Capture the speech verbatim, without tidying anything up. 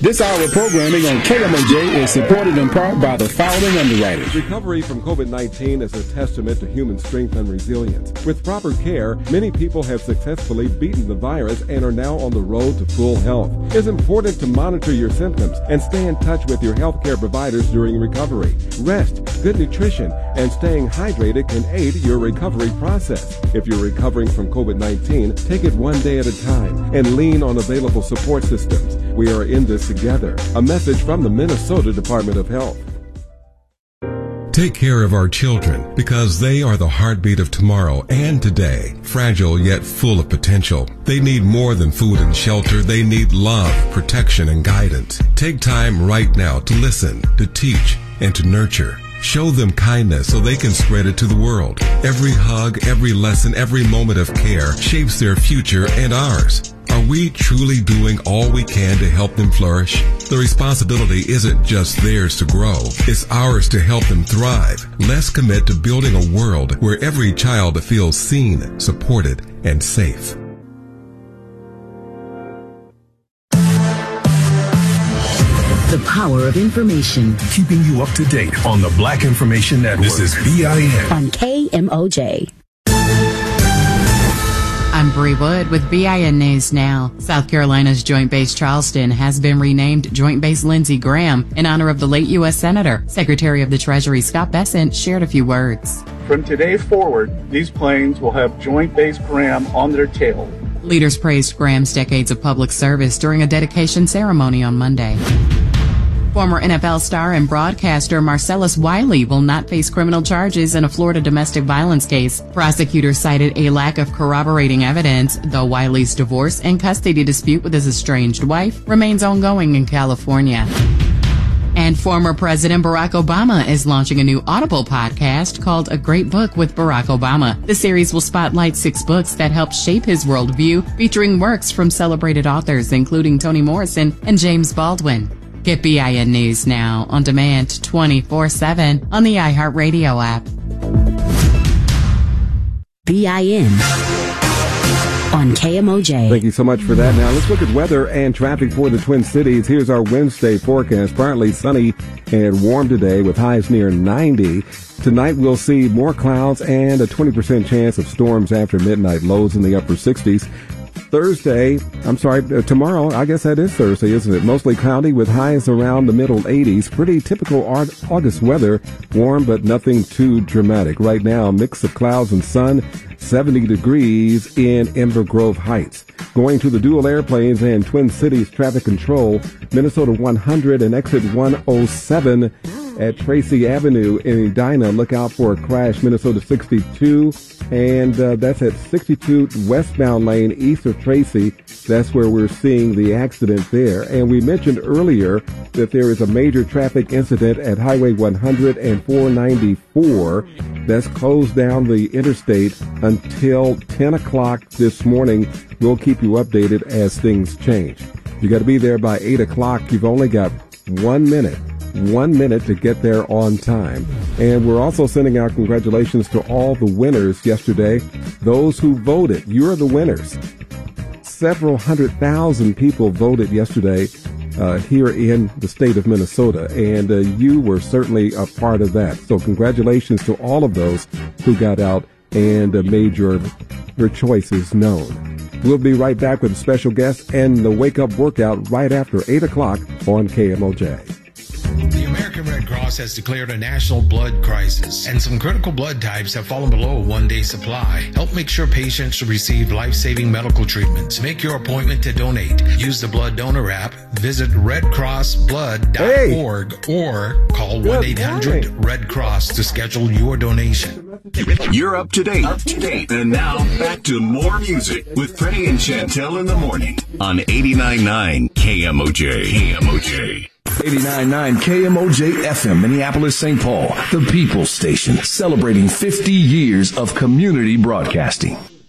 This hour of programming on K M O J is supported in part by the following underwriters. Recovery from COVID nineteen is a testament to human strength and resilience. With proper care, many people have successfully beaten the virus and are now on the road to full health. It's important to monitor your symptoms and stay in touch with your healthcare providers during recovery. Rest, good nutrition, and staying hydrated can aid your recovery process. If you're recovering from COVID nineteen, take it one day at a time and lean on available support systems. We are in this together. A message from the Minnesota Department of Health. Take care of our children because they are the heartbeat of tomorrow and today. Fragile yet full of potential. They need more than food and shelter. They need love, protection, and guidance. Take time right now to listen, to teach, and to nurture. Show them kindness so they can spread it to the world. Every hug, every lesson, every moment of care shapes their future and ours. Are we truly doing all we can to help them flourish? The responsibility isn't just theirs to grow. It's ours to help them thrive. Let's commit to building a world where every child feels seen, supported, and safe. The power of information. Keeping you up to date on the Black Information Network. This is B I N. On K M O J. I'm Bree Wood with B I N News Now. South Carolina's Joint Base Charleston has been renamed Joint Base Lindsey Graham in honor of the late U S Senator. Secretary of the Treasury Scott Bessent shared a few words. From today forward, these planes will have Joint Base Graham on their tail. Leaders praised Graham's decades of public service during a dedication ceremony on Monday. Former N F L star and broadcaster Marcellus Wiley will not face criminal charges in a Florida domestic violence case. Prosecutors cited a lack of corroborating evidence, though Wiley's divorce and custody dispute with his estranged wife remains ongoing in California. And former President Barack Obama is launching a new Audible podcast called A Great Book with Barack Obama. The series will spotlight six books that helped shape his worldview, featuring works from celebrated authors including Toni Morrison and James Baldwin. Get B I N News Now on demand twenty-four seven on the iHeartRadio app. B I N on K M O J. Thank you so much for that. Now let's look at weather and traffic for the Twin Cities. Here's our Wednesday forecast. Partly sunny and warm today with highs near ninety. Tonight we'll see more clouds and a twenty percent chance of storms after midnight, lows in the upper sixties. Thursday, I'm sorry, uh, tomorrow, I guess that is Thursday, isn't it? Mostly cloudy with highs around the middle eighties. Pretty typical August weather, warm but nothing too dramatic. Right now, a mix of clouds and sun, seventy degrees in Ember Grove Heights. Going to the dual airplanes and Twin Cities traffic control, Minnesota one hundred and exit one oh seven at Tracy Avenue in Edina. Look out for a crash, Minnesota sixty-two, and uh, that's at sixty-two westbound lane east of Tracy. That's where we're seeing the accident there. And we mentioned earlier that there is a major traffic incident at Highway one hundred and four ninety-four that's closed down the interstate until ten o'clock this morning. We'll keep you updated as things change. You got to be there by eight o'clock. You've only got one minute. One minute to get there on time. And we're also sending out congratulations to all the winners yesterday. Those who voted, you're the winners. Several hundred thousand people voted yesterday uh, here in the state of Minnesota, and uh, you were certainly a part of that. So congratulations to all of those who got out and uh, made your, your choices known. We'll be right back with a special guest and the Wake Up Workout right after eight o'clock on K M O J. The American Red Cross has declared a national blood crisis, and some critical blood types have fallen below a one-day supply. Help make sure patients receive life-saving medical treatments. Make your appointment to donate. Use the Blood Donor app, visit red cross blood dot org, hey. or call one eight hundred red cross to schedule your donation. You're up to date. Up to date. And now, back to more music with Freddie and Chantel in the morning on eighty-nine point nine K M O J. K M O J. eighty-nine point nine K M O J F M, Minneapolis, Saint Paul, the People's Station, celebrating fifty years of community broadcasting.